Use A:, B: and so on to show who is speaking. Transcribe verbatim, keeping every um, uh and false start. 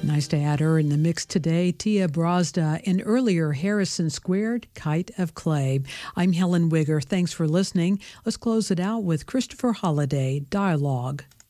A: Nice to add her in the mix today. Tia Brazda and earlier Harrison Squared, Kite of Clay. I'm Helen Wigger. Thanks for listening. Let's close it out with Christopher Holliday, Dialogue.